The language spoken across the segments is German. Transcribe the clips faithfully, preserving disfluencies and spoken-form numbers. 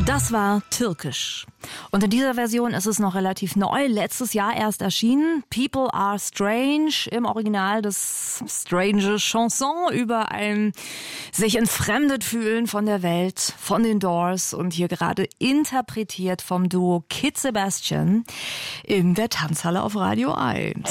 Das war Türkisch. Und in dieser Version ist es noch relativ neu, letztes Jahr erst erschienen. People Are Strange, im Original das strange Chanson über ein sich entfremdet fühlen von der Welt, von den Doors und hier gerade interpretiert vom Duo Kid Sebastian in der Tanzhalle auf Radio eins.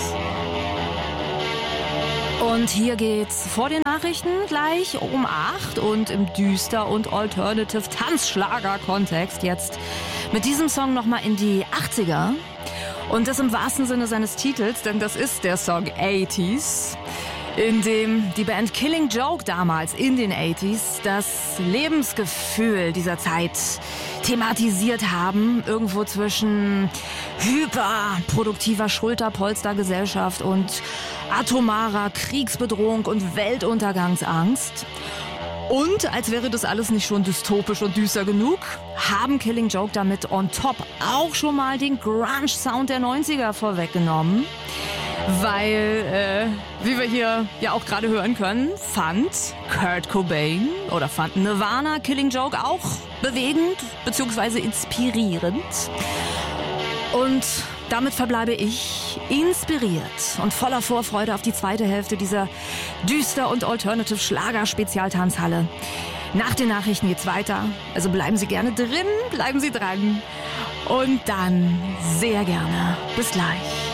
Und hier geht's vor den Nachrichten gleich um acht und im Düster- und Alternative-Tanzschlager-Kontext jetzt mit diesem Song nochmal in die achtziger. Und das im wahrsten Sinne seines Titels, denn das ist der Song achtziger, in dem die Band Killing Joke damals in den achtziger das Lebensgefühl dieser Zeit thematisiert haben, irgendwo zwischen hyperproduktiver Schulterpolstergesellschaft und atomarer Kriegsbedrohung und Weltuntergangsangst. Und als wäre das alles nicht schon dystopisch und düster genug, haben Killing Joke damit on top auch schon mal den Grunge-Sound der neunziger vorweggenommen. Weil, äh, wie wir hier ja auch gerade hören können, fand Kurt Cobain oder fand Nirvana Killing Joke auch bewegend bzw. inspirierend. Und damit verbleibe ich inspiriert und voller Vorfreude auf die zweite Hälfte dieser Düster- und Alternative-Schlager-Spezialtanzhalle. Nach den Nachrichten geht's weiter, also bleiben Sie gerne drin, bleiben Sie dran und dann sehr gerne. Bis gleich.